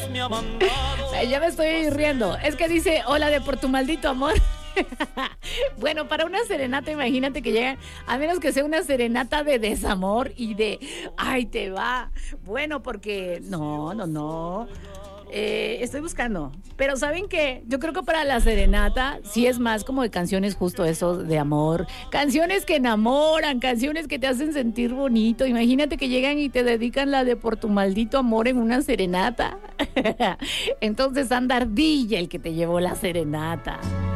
Ya me estoy riendo. Es que dice, hola de por tu maldito amor. Bueno, para una serenata, imagínate que llegan, a menos que sea una serenata de desamor y de, ay, te va. Bueno, porque, no. Estoy buscando. Pero ¿saben qué? Yo creo que para la serenata sí es más como de canciones justo esos de amor. Canciones que enamoran, canciones que te hacen sentir bonito. Imagínate que llegan y te dedican la de por tu maldito amor en una serenata. Entonces anda Ardilla el que te llevó la serenata.